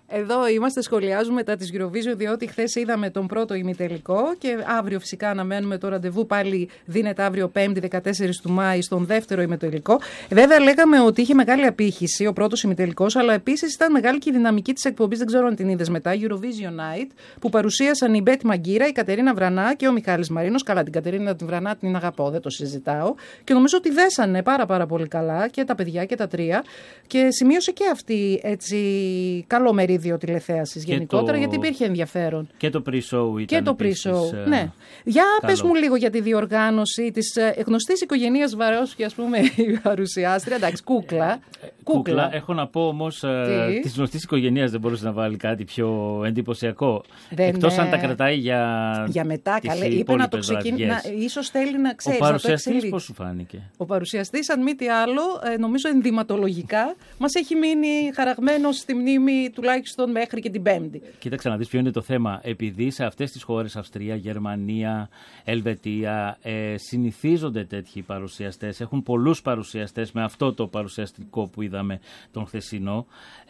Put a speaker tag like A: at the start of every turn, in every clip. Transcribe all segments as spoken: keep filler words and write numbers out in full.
A: Εδώ είμαστε, σχολιάζουμε μετά της Eurovision, διότι χθες είδαμε τον πρώτο ημιτελικό και αύριο φυσικά αναμένουμε το ραντεβού. Πάλι δίνεται αύριο Πέμπτη δεκατέσσερις του Μάη στον δεύτερο ημιτελικό. Βέβαια, λέγαμε ότι είχε μεγάλη απήχηση ο πρώτος ημιτελικός, αλλά επίσης ήταν μεγάλη και η δυναμική της εκπομπής. Δεν ξέρω αν την είδες μετά. Eurovision Night, που παρουσίασαν η Μπέτη Μαγκύρα, η Κατερίνα Βρανά και ο Μιχάλης Μαρίνος. Καλά, την Κατερίνα την Βρανά την αγαπώ, δεν το συζητάω. Και νομίζω ότι δέσανε πάρα, πάρα πολύ καλά και τα παιδιά και τα τρία. Και σημείωσε και αυτή έτσι καλό μερίδιο τηλεθέασης γενικότερα, το... γιατί υπήρχε ενδιαφέρον.
B: Και το pre-show ήταν.
A: Και το pre-show,
B: ε...
A: ναι. Για
B: καλό.
A: Πες μου λίγο για τη διοργάνωση της γνωστής οικογένειας Βαρόσκη, ας πούμε, η παρουσιάστρια. Εντάξει, κούκλα.
B: Κούκλα. Κούκλα. Έχω να πω όμως, ε, της γνωστής οικογένειας δεν μπορούσε να βάλει κάτι πιο εντυπωσιακό. Δεν, Εκτός ε... αν τα κρατάει για.
A: Για μετά, καλέ. Είπε να το ξεκινήσει. Ίσως θέλει να ξέρει.
B: Ο παρουσιαστής πώς σου φάνηκε?
A: Ο παρουσιαστής, αν μη τι άλλο, ε, νομίζω ενδυματολογικά μας έχει μείνει χαραγμένος στη μνήμη τουλάχιστον μέχρι και την Πέμπτη.
B: Κοίταξε να δεις ποιο είναι το θέμα. Επειδή σε αυτές τις χώρες, Αυστρία, Γερμανία, Ελβετία, ε, συνηθίζονται τέτοιοι παρουσιαστές. Έχουν πολλούς παρουσιαστές με αυτό το παρουσιαστικό που είδαμε τον χθεσινό.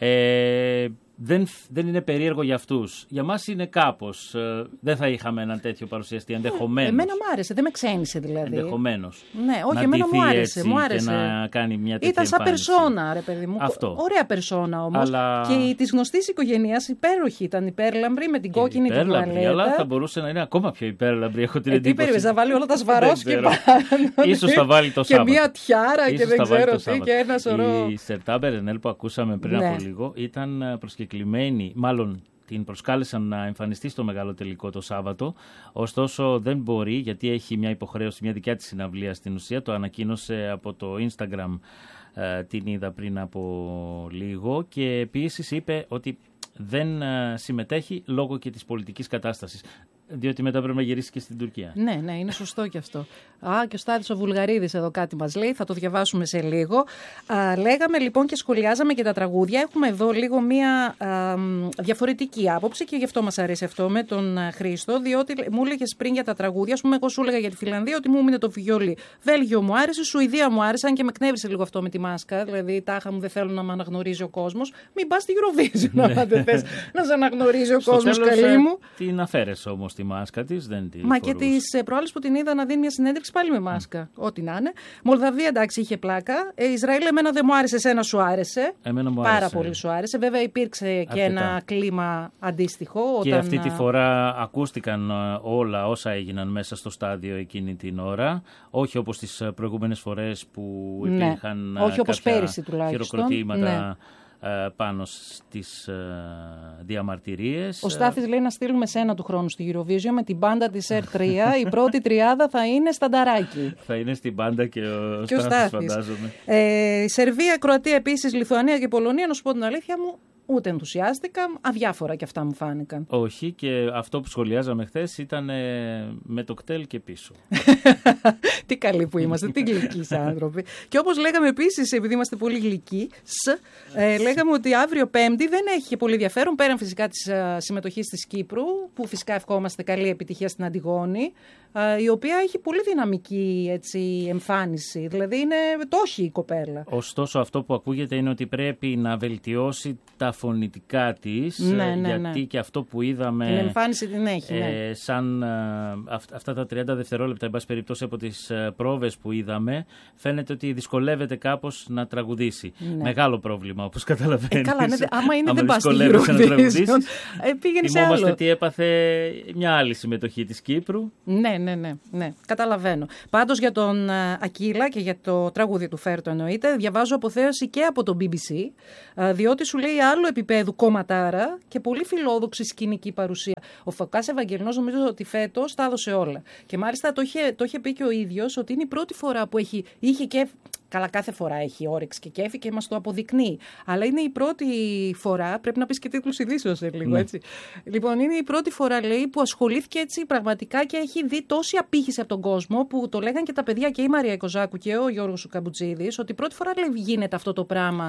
B: Ε, Δεν, δεν είναι περίεργο για αυτούς. Για μας είναι κάπως. Ε, δεν θα είχαμε έναν τέτοιο παρουσιαστή ενδεχομένως.
A: Εμένα μου άρεσε, δεν με ξένησε δηλαδή.
B: Ενδεχομένως.
A: Ναι, όχι, εμένα μου άρεσε. Μου άρεσε.
B: Και να κάνει μια τέτοια
A: Ήταν σαν
B: εμφάνιση.
A: Περσόνα, ρε παιδί μου.
B: Αυτό.
A: Ωραία περσόνα όμως.
B: Αλλά...
A: Και τη γνωστή οικογένεια υπέροχη ήταν, υπέρλαμπρη με την και κόκκινη του τουαλέτα.
B: Αλλά θα μπορούσε να είναι ακόμα πιο υπέρλαμπρη, έχω την
A: ε,
B: εντύπωση.
A: Τι περίμενες, να βάλει όλα τα Σβαρόσκι πάνω.
B: Ίσως θα βάλει το Σάββατο.
A: Και μια τιάρα και δεν ξέρω τι και ένα σωρό.
B: Η Σερτά Μπερενέλ που ακούσαμε πριν από λίγο ήταν προσκεκλημένη. Μάλλον την προσκάλεσαν να εμφανιστεί στο μεγάλο τελικό το Σάββατο, ωστόσο δεν μπορεί γιατί έχει μια υποχρέωση, μια δικιά της συναυλία στην ουσία, το ανακοίνωσε από το Instagram, ε, την είδα πριν από λίγο και επίσης είπε ότι δεν ε, συμμετέχει λόγω και της πολιτικής κατάστασης. Διότι μετά πρέπει να γυρίσει και στην Τουρκία.
A: Ναι, ναι, είναι σωστό και αυτό. Α, και ο Στάδης ο Βουλγαρίδης εδώ κάτι μας λέει, θα το διαβάσουμε σε λίγο. Α, λέγαμε λοιπόν και σχολιάζαμε και τα τραγούδια. Έχουμε εδώ λίγο μία α, διαφορετική άποψη και γι' αυτό μας αρέσει αυτό με τον Χρήστο, διότι μου έλεγες πριν για τα τραγούδια. Ας πούμε, εγώ σου έλεγα για τη Φιλανδία ότι μου έμεινε το Φιόλι. Βέλγιο μου άρεσε, Σουηδία μου άρεσε, αν και με εκνεύρισε λίγο αυτό με τη μάσκα. Δηλαδή, τάχα μου δεν θέλω να με αναγνωρίζει ο κόσμος. Μην πας στη Eurovision, αν δεν θες να σε αναγνωρίζει ο κόσμος, καλή μου.
B: Την αφαίρεσαι όμως τη μάσκα της, δεν τη
A: Μα
B: φορούσε.
A: και τις προάλλες που την είδα να δίνει μια συνέντευξη πάλι με μάσκα. Mm. Ό,τι να είναι. Μολδαβία, εντάξει, είχε πλάκα. Ε, Ισραήλ, εμένα δεν μου άρεσε, εσένα σου άρεσε.
B: Εμένα μου
A: Πάρα
B: άρεσε.
A: πολύ σου άρεσε. Βέβαια, υπήρξε αρκετά και ένα κλίμα αντίστοιχο.
B: Και
A: όταν...
B: αυτή τη φορά ακούστηκαν όλα όσα έγιναν μέσα στο στάδιο εκείνη την ώρα. Όχι όπως τις προηγούμενες φορές που υπήρχαν
A: ναι. Όχι όπως πέρυσι τουλάχιστον.
B: Χειροκροτήματα.
A: Ναι.
B: Πάνω στις ε, διαμαρτυρίες.
A: Ο Στάθης λέει να στείλουμε σένα του χρόνου στη Eurovision με την μπάντα της Ερ τρία. Η πρώτη τριάδα θα είναι στανταράκι.
B: Θα είναι στην μπάντα και ο,
A: και ο
B: Στάθης, φαντάζομαι.
A: Ε, Σερβία, Κροατία επίσης, Λιθουανία και Πολωνία, να σου πω την αλήθεια μου, ούτε ενθουσιάστηκα, αδιάφορα και αυτά μου φάνηκαν.
B: Όχι, και αυτό που σχολιάζαμε χθες ήταν ε, με το κτέλ και πίσω.
A: Τι καλοί που είμαστε, τι γλυκοί άνθρωποι. Και όπως λέγαμε επίσης, επειδή είμαστε πολύ γλυκοί, ε, λέγαμε ότι αύριο Πέμπτη δεν έχει και πολύ ενδιαφέρον, πέραν φυσικά της uh, συμμετοχής της Κύπρου, που φυσικά ευχόμαστε καλή επιτυχία στην Αντιγόνη, uh, η οποία έχει πολύ δυναμική έτσι, εμφάνιση. Δηλαδή είναι τόχη η κοπέλα.
B: Ωστόσο, αυτό που ακούγεται είναι ότι πρέπει να βελτιώσει τα φωνητικά της,
A: ναι, ναι,
B: γιατί
A: ναι.
B: και αυτό που είδαμε...
A: Την εμφάνιση την έχει, ναι.
B: ε, σαν ε, αυ- αυτά τα τριάντα δευτερόλεπτα, εν πάση περιπτώσει, από τις ε, πρόβες που είδαμε, φαίνεται ότι δυσκολεύεται κάπως να τραγουδήσει. Ναι. Μεγάλο πρόβλημα, όπως καταλαβαίνεις.
A: Ε, καλά, ναι, άμα είναι δεν πας στη
B: Eurovision.
A: Ε, πήγαινε σε άλλο.
B: Θυμόμαστε τι έπαθε μια άλλη συμμετοχή της Κύπρου.
A: Ναι, ναι, ναι, ναι. Καταλαβαίνω. Πάντως για τον Ακύλα και για το τραγούδι του Φέρτο εννοείται, διαβάζω αποθέωση και από το μπι μπι σι, διότι σου λέει άλλο επίπεδου κομματάρα και πολύ φιλόδοξη σκηνική παρουσία. Ο Φωκάς Ευαγγελινός νομίζω ότι φέτος τα έδωσε όλα. Και μάλιστα το είχε, το είχε πει και ο ίδιος ότι είναι η πρώτη φορά που έχει, είχε και. Καλά, κάθε φορά έχει όρεξη και κέφι και μας το αποδεικνύει. Αλλά είναι η πρώτη φορά, πρέπει να πεις και τίτλους ειδήσεων σε λίγο, ναι. Έτσι. Λοιπόν, είναι η πρώτη φορά, λέει, που ασχολήθηκε έτσι πραγματικά και έχει δει τόση απήχηση από τον κόσμο που το λέγαν και τα παιδιά και η Μαρία Κοζάκου και ο Γιώργος Καμπουτζίδης, ότι πρώτη φορά λέει, γίνεται αυτό το πράγμα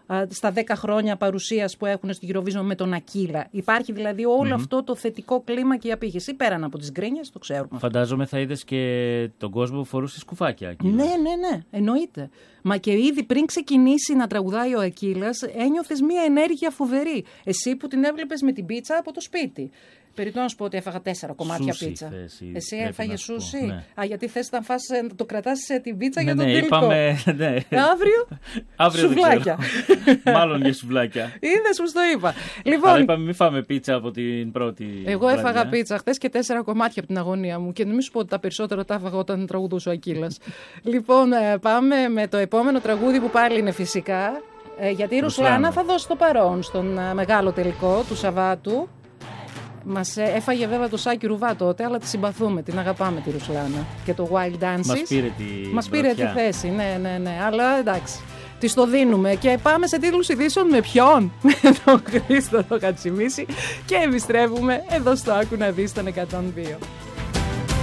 A: στα δέκα χρόνια παρουσίας που έχουν στη Eurovision με τον Ακύλα. Υπάρχει δηλαδή όλο mm-hmm. αυτό το θετικό κλίμα και η απήχηση. Πέραν από τις γκρίνιες, το ξέρουμε.
B: Φαντάζομαι θα είδες και τον κόσμο που φορούσε σκουφάκια. Ακύλα.
A: Ναι, ναι, ναι, εννοείται. Μα και ήδη πριν ξεκινήσει να τραγουδάει ο Ακύλας, ένιωθες μία ενέργεια φοβερή. Εσύ που την έβλεπες με την πίτσα από το σπίτι. Περιττό να σου πω ότι έφαγα τέσσερα κομμάτια
B: σούσι
A: πίτσα.
B: Θες,
A: εσύ έφαγες σούσι.
B: Ναι.
A: Α, γιατί θες να φας, το κρατάς την πίτσα
B: ναι,
A: για τον
B: ναι,
A: τελικό.
B: Είπαμε, ναι.
A: Αύριο,
B: Αύριο
A: σουβλάκια.
B: Μάλλον για σουβλάκια.
A: Είδες πως το είπα. Λοιπόν,
B: αλλά είπαμε μην φάμε πίτσα από την πρώτη.
A: Εγώ βραδιά. Έφαγα πίτσα χθες και τέσσερα κομμάτια από την αγωνία μου. Και μην σου πω ότι τα περισσότερα τα έφαγα όταν τραγουδούσε ο Ακύλας. Λοιπόν, πάμε με το επόμενο τραγούδι που πάλι είναι φυσικά. Γιατί η Ρουσλάνα θα δώσει το παρόν στον μεγάλο τελικό του Σαββάτου. Μας έφαγε βέβαια το Σάκη Ρουβά τότε, αλλά τη συμπαθούμε, την αγαπάμε τη Ρουσλάνα. Και το Wild Dances.
B: Μας πήρε τη,
A: Μας πήρε τη θέση, ναι, ναι, ναι. Αλλά εντάξει, της το δίνουμε. Και πάμε σε τίτλους ειδήσεων με ποιον? Με τον Χρήστο το Κατσιμίση. Και επιστρέφουμε εδώ στο Άκου να δεις τον εκατόν δύο.